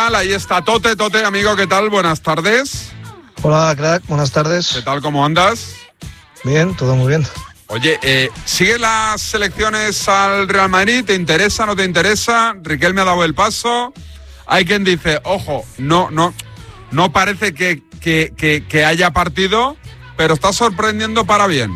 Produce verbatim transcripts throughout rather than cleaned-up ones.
Ahí está Tote, Tote, amigo, ¿qué tal? Buenas tardes. Hola, crack, buenas tardes. ¿Qué tal, cómo andas? Bien, todo muy bien. Oye, eh, ¿sigue las selecciones al Real Madrid? ¿Te interesa, no te interesa? Riquelme ha dado el paso. Hay quien dice, ojo, no, no, no parece que, que, que, que haya partido, pero está sorprendiendo para bien.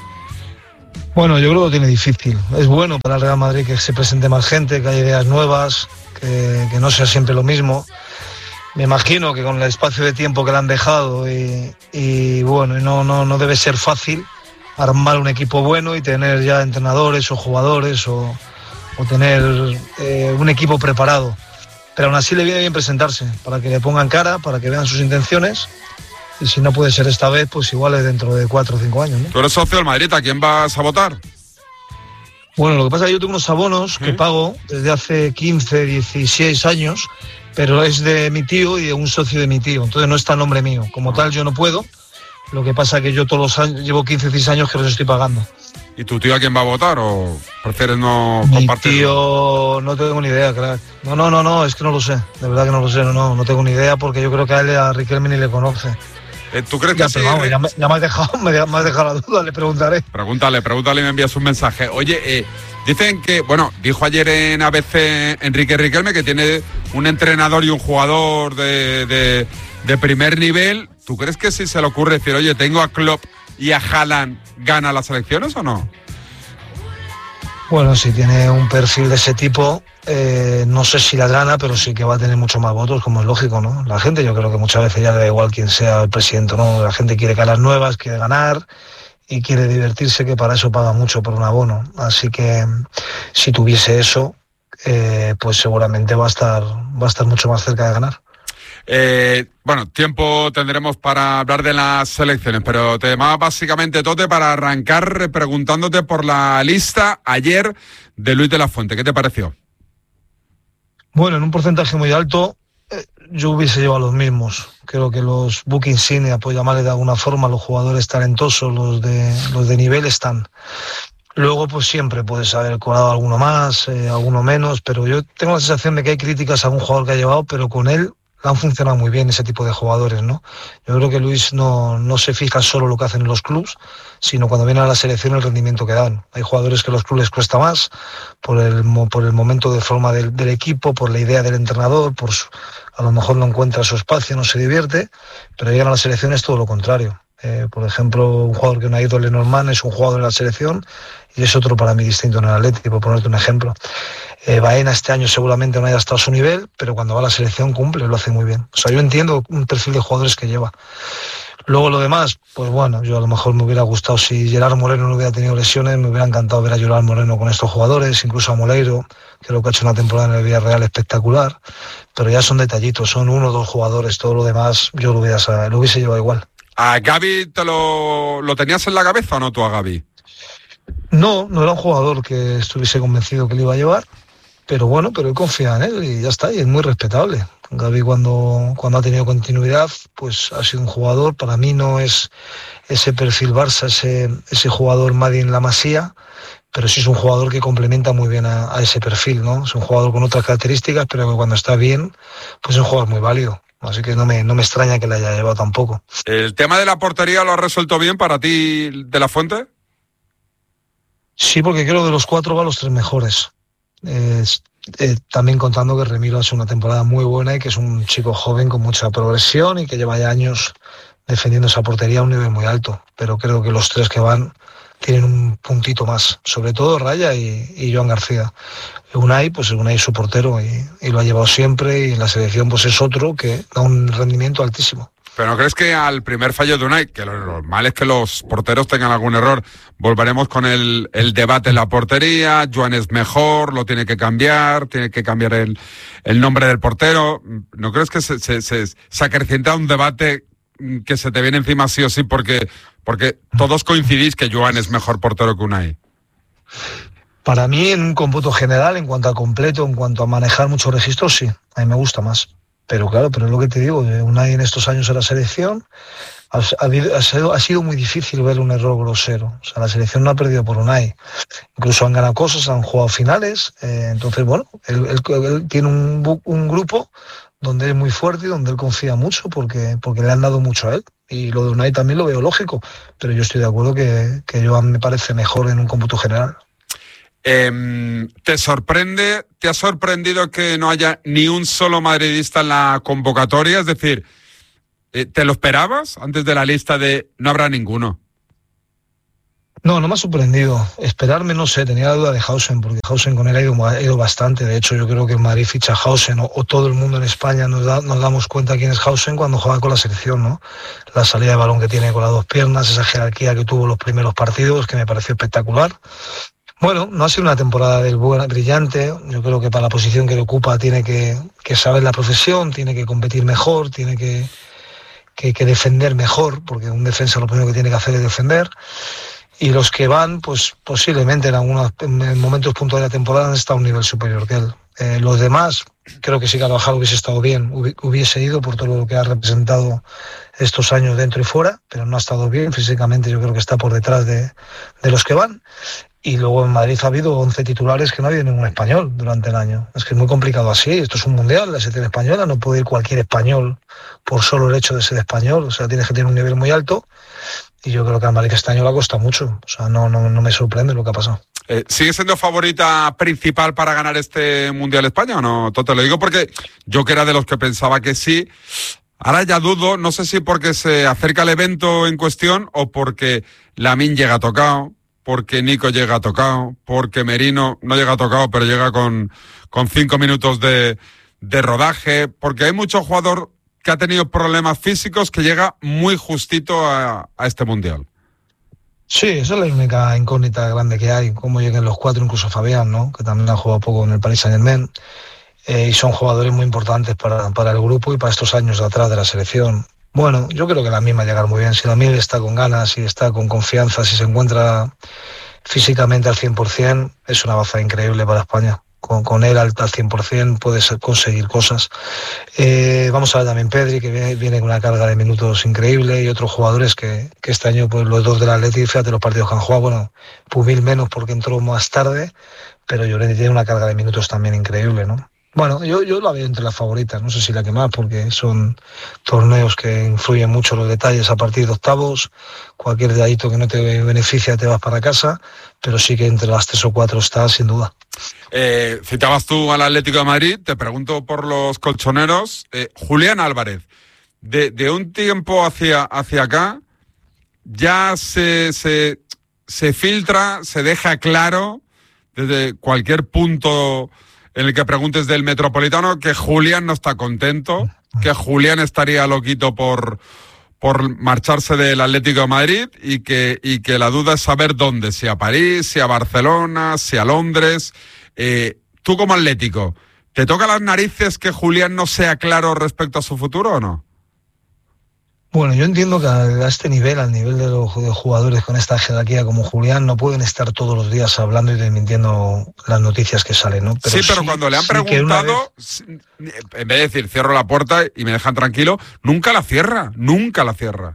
Bueno, yo creo que lo tiene difícil. Es bueno para el Real Madrid que se presente más gente, que haya ideas nuevas, que, que no sea siempre lo mismo. Me imagino que con el espacio de tiempo que le han dejado y, y bueno, no, no, no debe ser fácil armar un equipo bueno y tener ya entrenadores o jugadores o, o tener eh, un equipo preparado. Pero aún así le viene bien presentarse, para que le pongan cara, para que vean sus intenciones. Y si no puede ser esta vez, pues igual es dentro de cuatro o cinco años, ¿no? Tú eres socio del Madrid, ¿a quién vas a votar? Bueno, lo que pasa es que yo tengo unos abonos que ¿Eh? pago desde hace quince, dieciséis años, pero es de mi tío y de un socio de mi tío, entonces no está a nombre mío. Como tal, yo no puedo. Lo que pasa es que yo todos los años, llevo quince, dieciséis años que los estoy pagando. ¿Y tu tío a quién va a votar o prefieres no Mi compartirlo? tío, no tengo ni idea, crack. No, no, no, no, es que no lo sé. De verdad que no lo sé, no, no, no tengo ni idea porque yo creo que a él, a Riquelme, ni le conoce. Eh, ¿Tú crees Ya, que sí? pero vamos, ya, me, ya me has dejado, me, me has dejado la duda, le preguntaré. Pregúntale, pregúntale y me envías un mensaje. Oye, eh, dicen que, bueno, dijo ayer en A B C Enrique Riquelme que tiene un entrenador y un jugador de, de, de primer nivel. ¿Tú crees que si se le ocurre decir, oye, tengo a Klopp y a Haaland, gana las elecciones o no? Bueno, si tiene un perfil de ese tipo, eh, no sé si la gana, pero sí que va a tener mucho más votos, como es lógico, ¿no? La gente, yo creo que muchas veces ya le da igual quién sea el presidente, ¿no? La gente quiere caras nuevas, quiere ganar y quiere divertirse, que para eso paga mucho por un abono. Así que si tuviese eso, eh, pues seguramente va a estar, va a estar mucho más cerca de ganar. Eh, bueno, tiempo tendremos para hablar de las selecciones, pero te llamaba básicamente, Tote, para arrancar preguntándote por la lista ayer de Luis de la Fuente. ¿Qué te pareció? Bueno, en un porcentaje muy alto, eh, yo hubiese llevado los mismos. Creo que los book insignia, por llamarle de alguna forma, los jugadores talentosos, los de, los de nivel están. Luego, pues siempre puedes haber colado alguno más, eh, alguno menos, pero yo tengo la sensación de que hay críticas a un jugador que ha llevado, pero con él han funcionado muy bien ese tipo de jugadores, ¿no? Yo creo que Luis no, no se fija solo lo que hacen en los clubs, sino cuando viene a la selección el rendimiento que dan. Hay jugadores que a los clubes les cuesta más por el, por el momento de forma del, del equipo, por la idea del entrenador, por su, a lo mejor no encuentra su espacio, no se divierte, pero llegan a la selección es todo lo contrario. Eh, por ejemplo, un jugador que no ha ido, Lenormand, es un jugador de la selección y es otro para mí distinto en el Atlético, por ponerte un ejemplo. Eh, Baena este año seguramente no haya estado a su nivel, pero cuando va a la selección cumple, lo hace muy bien. O sea, yo entiendo un perfil de jugadores que lleva. Luego lo demás, pues bueno, yo a lo mejor me hubiera gustado si Gerard Moreno no hubiera tenido lesiones, me hubiera encantado ver a Gerard Moreno con estos jugadores, incluso a Moleiro, creo que ha hecho una temporada en el Villarreal espectacular, pero ya son detallitos, son uno o dos jugadores, todo lo demás yo lo hubiera, lo hubiese llevado igual. ¿A Gavi te lo, lo tenías en la cabeza o no tú a Gavi? No, no era un jugador que estuviese convencido que le iba a llevar, pero bueno, pero él confía en él y ya está, y es muy respetable. Gavi cuando, cuando ha tenido continuidad, pues ha sido un jugador, para mí no es ese perfil Barça, ese, ese jugador Made in la Masía, pero sí es un jugador que complementa muy bien a, a ese perfil, ¿no? Es un jugador con otras características, pero que cuando está bien, pues es un jugador muy válido. Así que no me, no me extraña que le haya llevado tampoco. ¿El tema de la portería lo has resuelto bien para ti, de la Fuente? Sí, porque creo que de los cuatro va a los tres mejores. Eh, eh, también contando que Remiro hace una temporada muy buena y que es un chico joven con mucha progresión y que lleva ya años defendiendo esa portería a un nivel muy alto. Pero creo que los tres que van tienen un puntito más, sobre todo Raya y, y Joan García. Unai, pues Unai es su portero y, y lo ha llevado siempre, y en la selección pues es otro que da un rendimiento altísimo. ¿Pero no crees que al primer fallo de Unai, que lo normal es que los porteros tengan algún error, volveremos con el, el debate en la portería? Joan es mejor, lo tiene que cambiar, tiene que cambiar el, el nombre del portero. ¿No crees que se, se, se, se acrecienta un debate que se te viene encima sí o sí porque, porque todos coincidís que Joan es mejor portero que Unai? Para mí, en un cómputo general, en cuanto a completo, en cuanto a manejar muchos registros, sí, a mí me gusta más. Pero claro, pero es lo que te digo, Unai en estos años en la selección ha, ha, ha, sido, ha sido muy difícil ver un error grosero. O sea, la selección no ha perdido por Unai. Incluso han ganado cosas, han jugado finales. Eh, entonces, bueno, él, él, él tiene un, un grupo donde es muy fuerte y donde él confía mucho porque, porque le han dado mucho a él. Y lo de Unai también lo veo lógico, pero yo estoy de acuerdo que, que Joan me parece mejor en un cómputo general. Eh, ¿Te sorprende, te ha sorprendido que no haya ni un solo madridista en la convocatoria? Es decir, eh, ¿te lo esperabas antes de la lista de no habrá ninguno? No, no me ha sorprendido. Esperarme, no sé, tenía la duda de Hausen, porque Hausen con él ha ido, ha ido bastante. De hecho, yo creo que en Madrid ficha Hausen, o, o todo el mundo en España nos, da, nos damos cuenta quién es Hausen cuando juega con la selección, ¿no? La salida de balón que tiene con las dos piernas, esa jerarquía que tuvo los primeros partidos, que me pareció espectacular. Bueno, no ha sido una temporada del buena, brillante. Yo creo que para la posición que le ocupa tiene que, que saber la profesión, tiene que competir mejor, tiene que, que, que defender mejor, porque un defensa lo primero que tiene que hacer es defender. Y los que van, pues posiblemente en algunos en momentos puntuales de la temporada han estado a un nivel superior que él. Eh, los demás, creo que si Carvajal hubiese estado bien, hubiese ido por todo lo que ha representado estos años dentro y fuera, pero no ha estado bien físicamente. Yo creo que está por detrás de, de los que van. Y luego en Madrid ha habido once titulares que no ha habido ningún español durante el año. Es que es muy complicado así. Esto es un mundial, la selección española. No puede ir cualquier español por solo el hecho de ser español. O sea, tienes que tener un nivel muy alto. Y yo creo que a Madrid este año le ha costado mucho. O sea, no, no, no me sorprende lo que ha pasado. Eh, ¿Sigue siendo favorita principal para ganar este Mundial España o no? Te lo digo porque yo que era de los que pensaba que sí. Ahora ya dudo, no sé si porque se acerca el evento en cuestión o porque Lamine llega tocado, porque Nico llega tocado, porque Merino no llega tocado pero llega con, con cinco minutos de, de rodaje, porque hay mucho jugador que ha tenido problemas físicos que llega muy justito a, a este Mundial. Sí, esa es la única incógnita grande que hay, cómo lleguen los cuatro, incluso Fabián, ¿no? Que también ha jugado poco en el Paris Saint-Germain, eh, y son jugadores muy importantes para, para el grupo y para estos años de atrás de la selección. Bueno, yo creo que la misma llegar muy bien. Si la Mil está con ganas, si está con confianza, si se encuentra físicamente al cien por ciento, es una baza increíble para España. Con, con él al, al cien por ciento puedes conseguir cosas. Eh, vamos a ver también Pedri, que viene, viene con una carga de minutos increíble, y otros jugadores que, que este año, pues los dos del Atleti, fíjate los partidos que han jugado, bueno, Pumil menos porque entró más tarde, pero Llorente tiene una carga de minutos también increíble, ¿no? Bueno, yo, yo la veo entre las favoritas, no sé si la que más, porque son torneos que influyen mucho los detalles a partir de octavos, cualquier detallito que no te beneficia te vas para casa, pero sí que entre las tres o cuatro está sin duda. Eh, citabas tú al Atlético de Madrid, te pregunto por los colchoneros. eh, Julián Álvarez, de, de un tiempo hacia, hacia acá, ya se, se, se filtra, se deja claro desde cualquier punto en el que preguntes del Metropolitano que Julián no está contento, que Julián estaría loquito por, por marcharse del Atlético de Madrid y que, y que la duda es saber dónde, si a París, si a Barcelona, si a Londres. Eh, tú como Atlético, ¿te toca las narices que Julián no sea claro respecto a su futuro o no? Bueno, yo entiendo que a este nivel, al nivel de los jugadores con esta jerarquía como Julián, no pueden estar todos los días hablando y desmintiendo las noticias que salen, ¿no? Pero sí, pero sí, cuando le han sí preguntado, vez... en vez de decir cierro la puerta y me dejan tranquilo, nunca la cierra, nunca la cierra.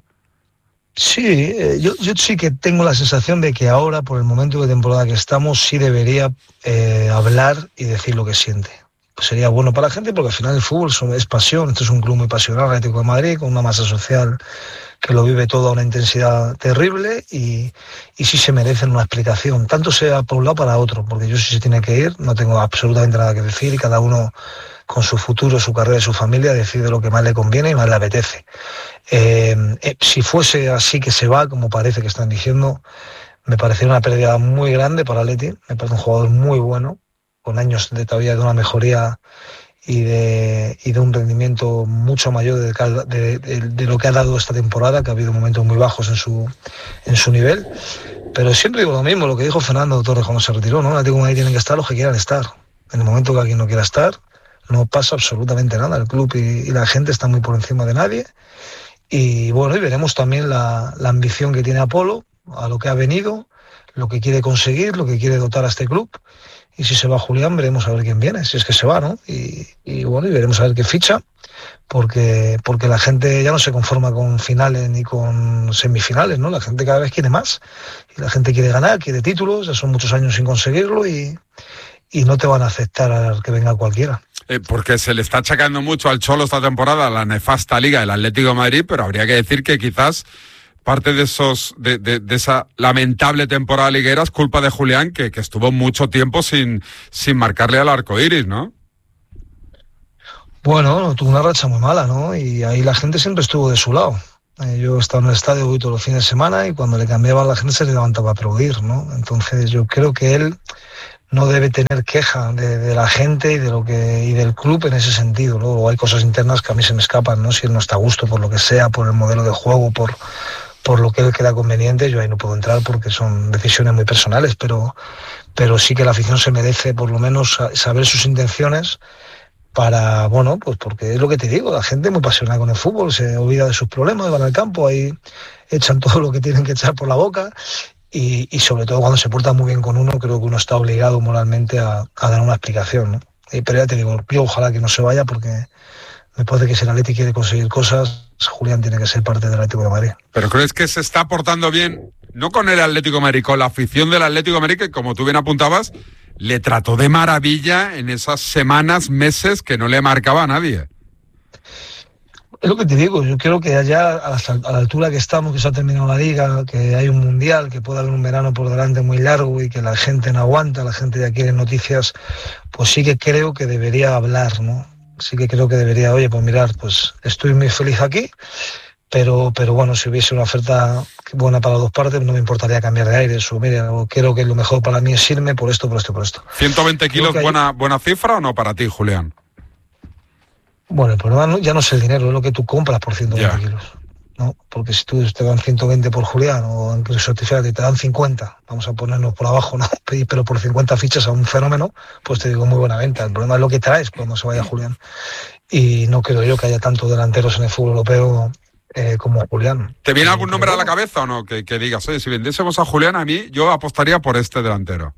Sí, yo, yo sí que tengo la sensación de que ahora, por el momento de temporada que estamos, sí debería eh, hablar y decir lo que siente. Pues sería bueno para la gente, porque al final el fútbol es pasión. Esto es un club muy pasional, Atlético de Madrid, con una masa social que lo vive todo a una intensidad terrible, y, y sí se merecen una explicación, tanto sea por un lado para otro, porque yo sí se tiene que ir, no tengo absolutamente nada que decir, y cada uno con su futuro, su carrera y su familia decide lo que más le conviene y más le apetece. Eh, eh, si fuese así que se va, como parece que están diciendo, me parecería una pérdida muy grande para Atleti. Me parece un jugador muy bueno, con años de todavía de una mejoría y de, y de un rendimiento mucho mayor de, de, de, de lo que ha dado esta temporada, que ha habido momentos muy bajos en su, en su nivel. Pero siempre digo lo mismo, lo que dijo Fernando Torres cuando se retiró, ¿no? En Atlético de Madrid tienen que estar los que quieran estar. En el momento que alguien no quiera estar, no pasa absolutamente nada. El club y, y la gente están muy por encima de nadie. Y bueno, y veremos también la, la ambición que tiene Apolo, a lo que ha venido, lo que quiere conseguir, lo que quiere dotar a este club. Y si se va Julián, veremos a ver quién viene, si es que se va, ¿no? Y, y bueno, y veremos a ver qué ficha, porque, porque la gente ya no se conforma con finales ni con semifinales, ¿no? La gente cada vez quiere más, y la gente quiere ganar, quiere títulos, ya son muchos años sin conseguirlo, y, y no te van a aceptar a que venga cualquiera. Eh, porque se le está achacando mucho al Cholo esta temporada la nefasta liga del Atlético de Madrid, pero habría que decir que quizás parte de esos de, de, de esa lamentable temporada liguera es culpa de Julián, que, que estuvo mucho tiempo sin, sin marcarle al arco iris, ¿no? Bueno, tuvo una racha muy mala, ¿no? Y ahí la gente siempre estuvo de su lado. Eh, yo estaba en el estadio hoy todos los fines de semana y cuando le cambiaban la gente se le levantaba a aplaudir, ¿no? Entonces yo creo que él no debe tener queja de, de la gente y de lo que y del club en ese sentido. Luego hay cosas internas que a mí se me escapan, ¿no? Si él no está a gusto por lo que sea, por el modelo de juego, por, por lo que él crea conveniente, yo ahí no puedo entrar porque son decisiones muy personales, pero, pero sí que la afición se merece por lo menos saber sus intenciones para, bueno, pues porque es lo que te digo, la gente muy apasionada con el fútbol, se olvida de sus problemas, van al campo, ahí echan todo lo que tienen que echar por la boca. Y, y sobre todo cuando se porta muy bien con uno, creo que uno está obligado moralmente a, a dar una explicación, ¿no? Y, pero ya te digo, yo ojalá que no se vaya porque después de que si el Atleti quiere conseguir cosas, Julián tiene que ser parte del Atlético de Madrid. ¿Pero crees que se está portando bien, no con el Atlético de Madrid, con la afición del Atlético de Madrid, que como tú bien apuntabas, le trató de maravilla en esas semanas, meses que no le marcaba a nadie? Es lo que te digo, yo creo que allá a la, a la altura que estamos, que se ha terminado la liga, que hay un mundial, que puede haber un verano por delante muy largo y que la gente no aguanta, la gente ya quiere noticias, pues sí que creo que debería hablar, ¿no? Sí que creo que debería, oye, pues mirar, pues estoy muy feliz aquí, pero, pero bueno, si hubiese una oferta buena para las dos partes, no me importaría cambiar de aire, o mira, creo que lo mejor para mí es irme por esto, por esto, por esto. ¿ciento veinte kilos hay... buena, buena cifra o no para ti, Julián? Bueno, el problema ya no es el dinero, es lo que tú compras por ciento veinte yeah. kilos, ¿no? Porque si tú te dan ciento veinte por Julián o incluso te dan cincuenta, vamos a ponernos por abajo, ¿no? Pero por cincuenta fichas a un fenómeno, pues te digo muy buena venta. El problema es lo que traes cuando se vaya Julián. Y no creo yo que haya tantos delanteros en el fútbol europeo eh, como Julián. ¿Te viene algún nombre a la cabeza o no? Que, que digas, oye, si vendiésemos a Julián, a mí, yo apostaría por este delantero.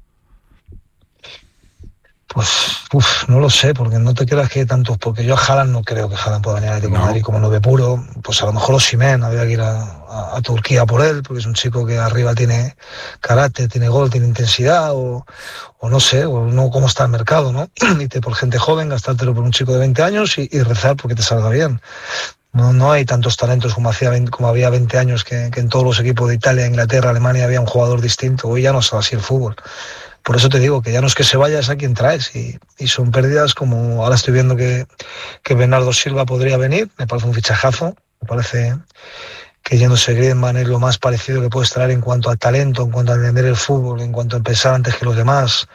Pues, uf, no lo sé, porque no te creas que hay tantos, porque yo a Haaland no creo que Haaland pueda venir a Atlético de Madrid como lo ve puro, pues a lo mejor Osimhen, habría que ir a, a, a Turquía por él, porque es un chico que arriba tiene carácter, tiene gol, tiene intensidad, o, o no sé, o no cómo está el mercado, ¿no? Irte por gente joven, gastártelo por un chico de veinte años y, y rezar porque te salga bien. No, no hay tantos talentos como, hacía, como había veinte años, que, que en todos los equipos de Italia, Inglaterra, Alemania había un jugador distinto. Hoy ya no es así el fútbol. Por eso te digo que ya no es que se vaya, es a quien traes. Y, y son pérdidas como ahora estoy viendo que, que Bernardo Silva podría venir. Me parece un fichajazo. Me parece que yéndose Griezmann es lo más parecido que puedes traer en cuanto a talento, en cuanto a entender el fútbol, en cuanto a empezar antes que los demás.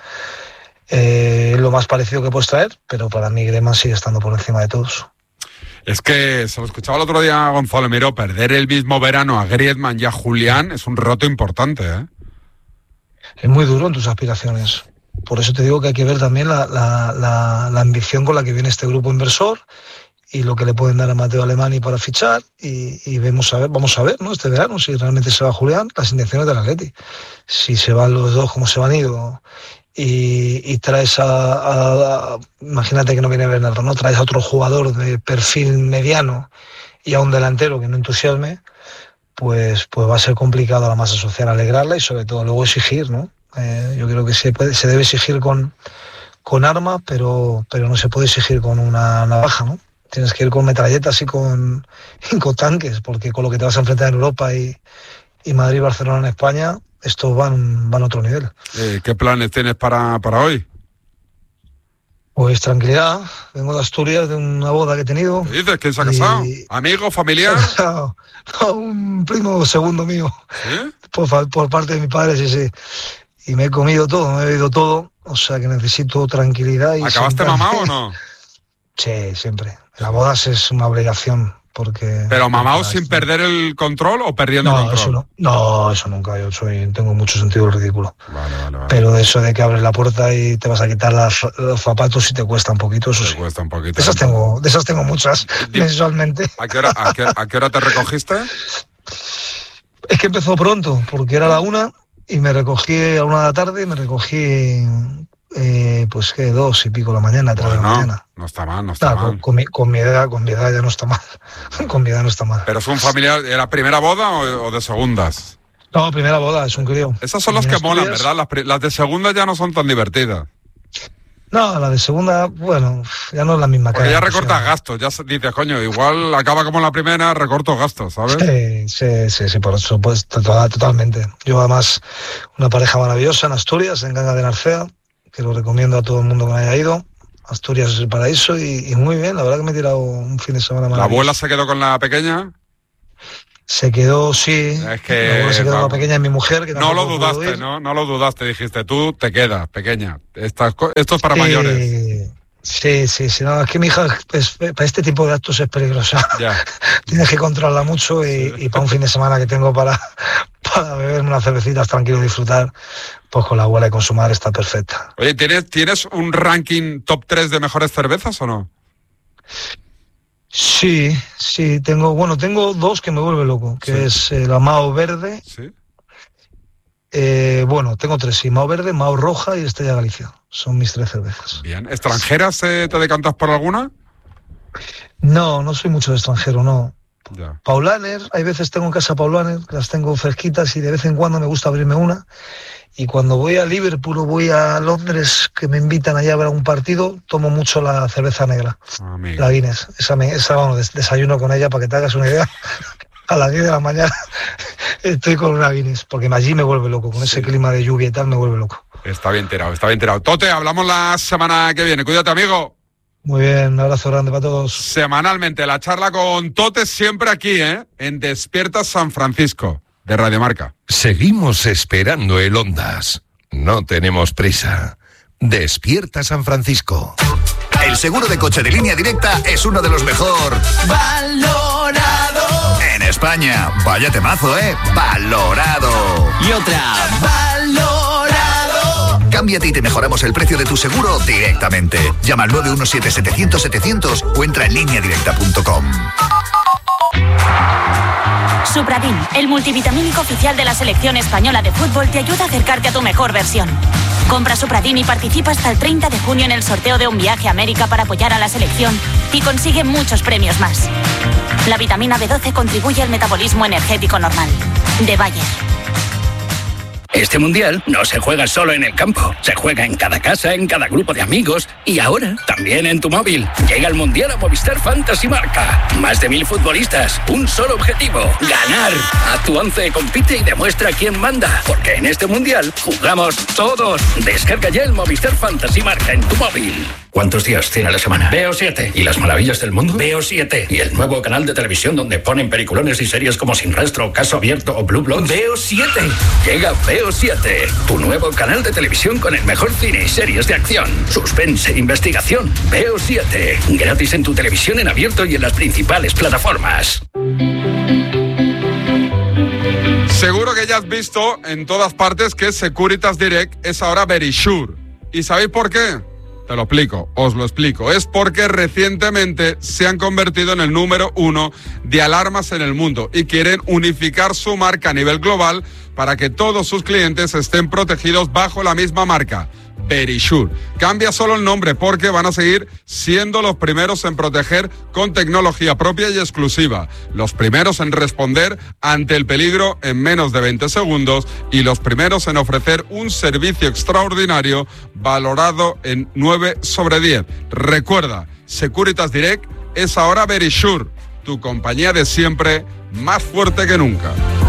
Eh, es lo más parecido que puedes traer, pero para mí Griezmann sigue estando por encima de todos. Es que se lo escuchaba el otro día a Gonzalo Miró, perder el mismo verano a Griezmann y a Julián es un roto importante, ¿eh? Es muy duro en tus aspiraciones. Por eso te digo que hay que ver también la, la, la, la ambición con la que viene este grupo inversor y lo que le pueden dar a Mateo Alemany para fichar y, y vemos a ver, vamos a ver, ¿no? Este verano, si realmente se va Julián, las intenciones del Atleti. Si se van los dos como se van ido y, y traes a, a, a, imagínate que no viene Bernardo, ¿no? Traes a otro jugador de perfil mediano y a un delantero que no entusiasme, pues, pues va a ser complicado a la masa social alegrarla y sobre todo luego exigir, ¿no? Eh, yo creo que se, puede, se debe exigir con, con armas, pero, pero no se puede exigir con una navaja, ¿no? Tienes que ir con metralletas y con, y con tanques, porque con lo que te vas a enfrentar en Europa y, y Madrid y Barcelona en España, estos van, van a otro nivel. Eh, ¿Qué planes tienes para, para hoy? Pues tranquilidad, vengo de Asturias, de una boda que he tenido. ¿Qué dices? ¿Quién se ha casado? Y... ¿Amigo, familiar? No, no, un primo segundo mío. ¿Sí? Por, por parte de mi padre, sí, sí. Y me he comido todo, me he bebido todo, o sea que necesito tranquilidad. Y ¿acabaste sentarme... mamado o no? Sí, siempre. Las bodas es una obligación. Porque, ¿pero mamado sin esto... perder el control o perdiendo no, el control? Eso no, no, eso nunca. Yo soy, tengo mucho sentido del ridículo. Vale, vale, vale. Pero eso de que abres la puerta y te vas a quitar las, los zapatos y te cuesta un poquito, eso te sí. cuesta un poquito. De esas tengo, de esas tengo muchas mensualmente. ¿A qué hora, a qué, a qué hora te recogiste? Es que empezó pronto, porque era la una y me recogí a una de la tarde y me recogí... Eh, pues que dos y pico de la mañana, tres bueno, de la mañana. No está mal, no está claro, mal. Con, con, mi, con mi edad, con mi edad ya no está mal. Con mi edad no está mal. ¿Pero es un familiar, era primera boda o, o de segundas? No, primera boda, es un crío. Esas son las que molan, ¿verdad? Las, las de segundas ya no son tan divertidas. No, la de segunda, bueno, ya no es la misma. Porque ya recortas gastos, ya dices, coño, igual acaba como la primera, recorto gastos, ¿sabes? Sí, sí, sí, sí, por supuesto, totalmente. Yo además, una pareja maravillosa en Asturias, en Ganga de Narcea, que lo recomiendo a todo el mundo que haya ido. Asturias es el paraíso y, y muy bien, la verdad que me he tirado un fin de semana maravilloso. ¿La abuela se quedó con la pequeña? Se quedó, sí. Es que, la abuela se quedó con la pequeña y mi mujer. Que no lo dudaste, ¿no? No lo dudaste, dijiste, tú te quedas, pequeña. Estas, esto es para sí, mayores. Sí, sí, sí. No, es que mi hija, pues, para este tipo de actos es peligrosa. Ya. Tienes que controlarla mucho y, sí. y para un fin de semana que tengo para, para beberme unas cervecitas tranquilo y disfrutar, pues con la abuela y con su madre está perfecta. Oye, ¿tienes, ¿tienes un ranking top tres de mejores cervezas o no? Sí, sí, tengo, bueno, tengo dos que me vuelve loco, que sí. es el Mao Verde. Sí. Eh, bueno, tengo tres, sí, Mao Verde, Mao Roja y Estrella Galicia. Son mis tres cervezas. Bien. ¿Extranjeras eh, te decantas por alguna? No, no soy mucho de extranjero, no. Ya. Paulaner, hay veces tengo en casa Paulaner, las tengo fresquitas y de vez en cuando me gusta abrirme una. Y cuando voy a Liverpool o voy a Londres, que me invitan allá a ver un partido, tomo mucho la cerveza negra, oh, la Guinness. Esa, me, esa bueno, des, desayuno con ella para que te hagas una idea. A las diez de la mañana estoy con una Guinness, porque allí me vuelve loco, con sí. ese clima de lluvia y tal, me vuelve loco. Está bien tirado, está bien tirado. Tote, hablamos la semana que viene. Cuídate, amigo. Muy bien, un abrazo grande para todos. Semanalmente, la charla con Tote siempre aquí, ¿eh? En Despierta San Francisco, de Radio Marca. Seguimos esperando el Ondas. No tenemos prisa. Despierta San Francisco. El seguro de coche de Línea Directa es uno de los mejor valorado en España. Vaya temazo, ¿eh? Valorado. Y otra, valorado. Cámbiate y te mejoramos el precio de tu seguro directamente. Llama al nueve uno siete, setecientos, setecientos o entra en línea directa punto com. Supradin, el multivitamínico oficial de la selección española de fútbol, te ayuda a acercarte a tu mejor versión. Compra Supradin y participa hasta el treinta de junio en el sorteo de un viaje a América para apoyar a la selección y consigue muchos premios más. La vitamina B doce contribuye al metabolismo energético normal. De Bayer. Este mundial no se juega solo en el campo, se juega en cada casa, en cada grupo de amigos y ahora también en tu móvil. Llega el mundial a Movistar Fantasy Marca. Más de mil futbolistas, un solo objetivo: ganar. Haz tu once, compite y demuestra quién manda, porque en este mundial jugamos todos. Descarga ya el Movistar Fantasy Marca en tu móvil. ¿Cuántos días tiene la semana? Veo siete. ¿Y las maravillas del mundo? Veo siete. ¿Y el nuevo canal de televisión donde ponen peliculones y series como Sin Rastro, Caso Abierto o Blue Bloods? Veo siete. Llega Veo siete, tu nuevo canal de televisión con el mejor cine y series de acción, suspense, investigación. Veo siete. Gratis en tu televisión en abierto y en las principales plataformas. Seguro que ya has visto en todas partes que Securitas Direct es ahora Verisure. ¿Y sabéis por qué? Te lo explico, os lo explico. Es porque recientemente se han convertido en el número uno de alarmas en el mundo y quieren unificar su marca a nivel global para que todos sus clientes estén protegidos bajo la misma marca, Verisure. Cambia solo el nombre porque van a seguir siendo los primeros en proteger con tecnología propia y exclusiva, los primeros en responder ante el peligro en menos de veinte segundos y los primeros en ofrecer un servicio extraordinario valorado en nueve sobre diez. Recuerda, Securitas Direct es ahora Verisure, tu compañía de siempre, más fuerte que nunca.